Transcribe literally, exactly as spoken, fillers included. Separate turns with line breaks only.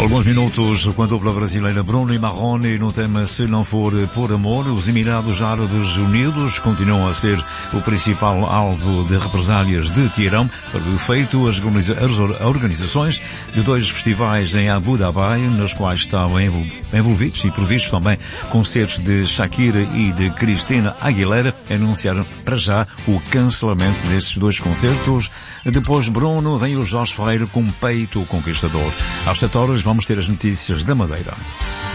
Alguns minutos com a dupla brasileira Bruno e Marrone no tema Se Não For Por Amor. Os Emirados Árabes Unidos continuam a ser o principal alvo de represálias de Teherão para o feito as organizações de dois festivais em Abu Dhabi, nos quais estavam envolvidos e previstos também concertos de Shakira e de Cristina Aguilera, anunciaram para já o cancelamento destes dois concertos. Depois Bruno, vem o Jorge Ferreira com Peito Conquistador. Às sete horas vamos ter as notícias da Madeira.